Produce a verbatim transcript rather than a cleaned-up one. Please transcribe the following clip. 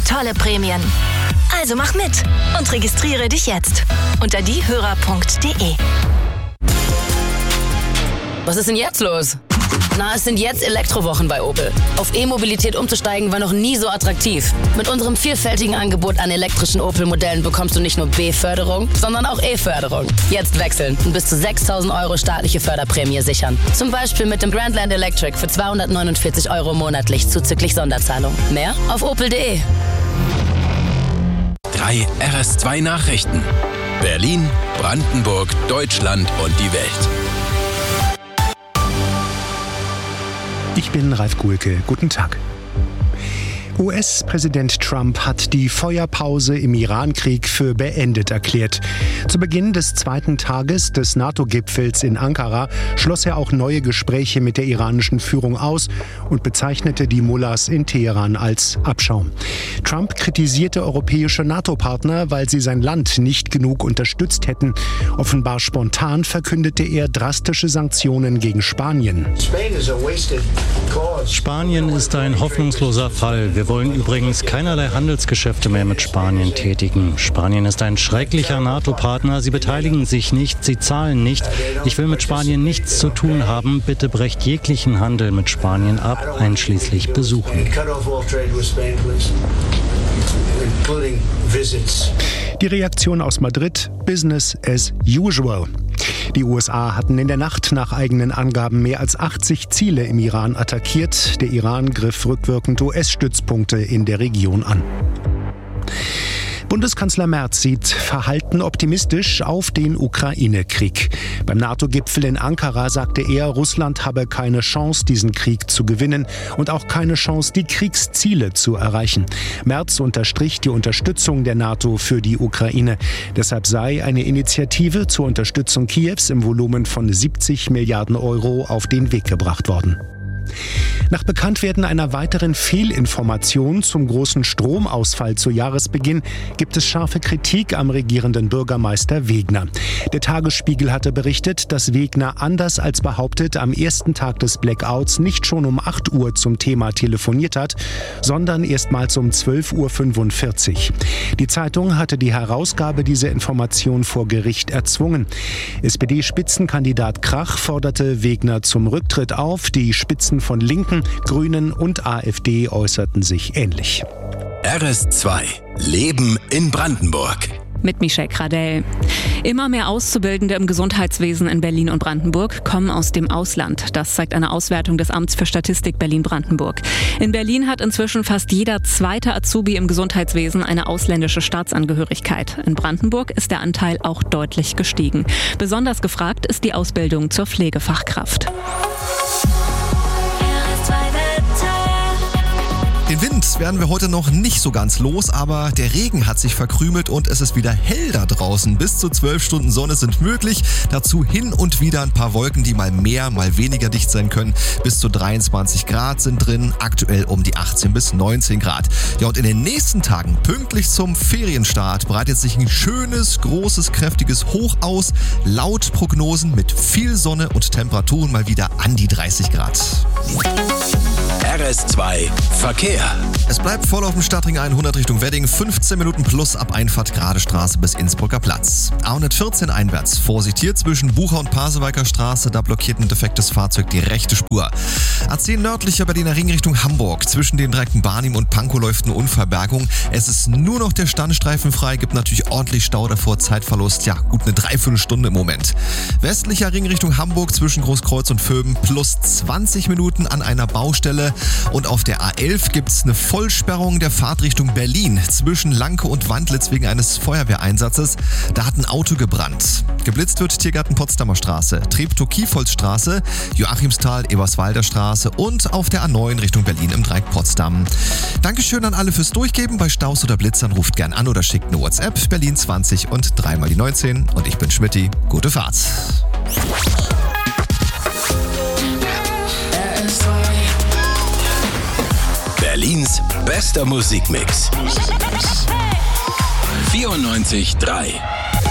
tolle Prämien. Also mach mit und registriere dich jetzt unter diehörer punkt de. Was ist denn jetzt los? Na, es sind jetzt Elektrowochen bei Opel. Auf E-Mobilität umzusteigen war noch nie so attraktiv. Mit unserem vielfältigen Angebot an elektrischen Opel-Modellen bekommst du nicht nur B-Förderung, sondern auch E-Förderung. Jetzt wechseln und bis zu sechstausend Euro staatliche Förderprämie sichern. Zum Beispiel mit dem Grandland Electric für zweihundertneunundvierzig Euro monatlich zuzüglich Sonderzahlung. Mehr auf opel punkt de. Drei R S zwei Nachrichten. Berlin, Brandenburg, Deutschland und die Welt. Ich bin Ralf Guhlke. Guten Tag. U S-Präsident Trump hat die Feuerpause im Iran-Krieg für beendet erklärt. Zu Beginn des zweiten Tages des NATO-Gipfels in Ankara schloss er auch neue Gespräche mit der iranischen Führung aus und bezeichnete die Mullahs in Teheran als Abschaum. Trump kritisierte europäische NATO-Partner, weil sie sein Land nicht genug unterstützt hätten. Offenbar spontan verkündete er drastische Sanktionen gegen Spanien. Spanien ist ein hoffnungsloser Fall. Wir wollen übrigens keinerlei Handelsgeschäfte mehr mit Spanien tätigen. Spanien ist ein schrecklicher NATO-Partner. Sie beteiligen sich nicht, sie zahlen nicht. Ich will mit Spanien nichts zu tun haben. Bitte brecht jeglichen Handel mit Spanien ab, einschließlich Besuchen. Die Reaktion aus Madrid: Business as usual. Die U S A hatten in der Nacht nach eigenen Angaben mehr als achtzig Ziele im Iran attackiert. Der Iran griff rückwirkend U S-Stützpunkte in der Region an. Bundeskanzler Merz sieht verhalten optimistisch auf den Ukraine-Krieg. Beim NATO-Gipfel in Ankara sagte er, Russland habe keine Chance, diesen Krieg zu gewinnen und auch keine Chance, die Kriegsziele zu erreichen. Merz unterstrich die Unterstützung der NATO für die Ukraine. Deshalb sei eine Initiative zur Unterstützung Kiews im Volumen von siebzig Milliarden Euro auf den Weg gebracht worden. Nach Bekanntwerden einer weiteren Fehlinformation zum großen Stromausfall zu Jahresbeginn gibt es scharfe Kritik am regierenden Bürgermeister Wegner. Der Tagesspiegel hatte berichtet, dass Wegner anders als behauptet am ersten Tag des Blackouts nicht schon um acht Uhr zum Thema telefoniert hat, sondern erstmals um zwölf Uhr fünfundvierzig. Die Zeitung hatte die Herausgabe dieser Information vor Gericht erzwungen. S P D-Spitzenkandidat Krach forderte Wegner zum Rücktritt auf. Die Spitzen von Linken, Grünen und AfD äußerten sich ähnlich. R S zwei. Leben in Brandenburg. Mit Michelle Kradell. Immer mehr Auszubildende im Gesundheitswesen in Berlin und Brandenburg kommen aus dem Ausland. Das zeigt eine Auswertung des Amts für Statistik Berlin-Brandenburg. In Berlin hat inzwischen fast jeder zweite Azubi im Gesundheitswesen eine ausländische Staatsangehörigkeit. In Brandenburg ist der Anteil auch deutlich gestiegen. Besonders gefragt ist die Ausbildung zur Pflegefachkraft. Den Wind werden wir heute noch nicht so ganz los, aber der Regen hat sich verkrümelt und es ist wieder hell da draußen. Bis zu zwölf Stunden Sonne sind möglich. Dazu hin und wieder ein paar Wolken, die mal mehr, mal weniger dicht sein können. Bis zu dreiundzwanzig Grad sind drin, aktuell um die achtzehn bis neunzehn Grad. Ja, und in den nächsten Tagen, pünktlich zum Ferienstart, breitet sich ein schönes, großes, kräftiges Hoch aus. Laut Prognosen mit viel Sonne und Temperaturen mal wieder an die dreißig Grad. R S zwei Verkehr. Es bleibt voll auf dem Stadtring hundert Richtung Wedding, fünfzehn Minuten plus ab Einfahrt Gerade Straße bis Innsbrucker Platz. A hundertvierzehn einwärts, Vorsicht hier zwischen Bucher und Pasewalker Straße, da blockiert ein defektes Fahrzeug die rechte Spur. A zehn nördlicher Berliner Ring Richtung Hamburg, zwischen den Dreiecken Barnim und Pankow läuft eine Unfallbergung. Es ist nur noch der Standstreifen frei, gibt natürlich ordentlich Stau davor, Zeitverlust, ja gut eine Dreiviertelstunde im Moment. Westlicher Ring Richtung Hamburg zwischen Großkreuz und Vöben plus zwanzig Minuten an einer Baustelle. Und auf der A elf gibt es eine Vollsperrung der Fahrtrichtung Berlin zwischen Lanke und Wandlitz wegen eines Feuerwehreinsatzes. Da hat ein Auto gebrannt. Geblitzt wird Tiergarten Potsdamer Straße, Treptow-Kiefholz-Straße, Joachimsthal, Eberswalder Straße und auf der A neun Richtung Berlin im Dreieck Potsdam. Dankeschön an alle fürs Durchgeben. Bei Staus oder Blitzern ruft gern an oder schickt eine WhatsApp. Berlin zwanzig und dreimal die neunzehn. Und ich bin Schmitty. Gute Fahrt. Berlins bester Musikmix. vierundneunzig Komma drei